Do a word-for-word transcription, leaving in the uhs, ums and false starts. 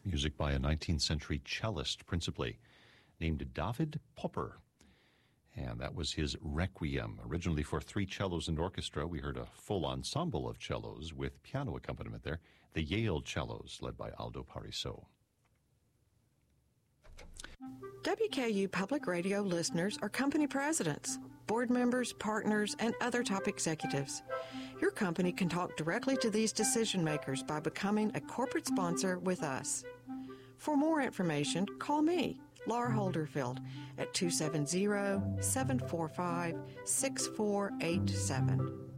Music by a nineteenth century cellist, principally, named David Popper. And that was his Requiem, originally for three cellos and orchestra. We heard a full ensemble of cellos with piano accompaniment there. The Yale cellos, led by Aldo Parisot. W K U Public Radio listeners are company presidents, board members, partners, and other top executives. Your company can talk directly to these decision makers by becoming a corporate sponsor with us. For more information, call me, Laura Holderfield, at two seven zero, seven four five, six four eight seven.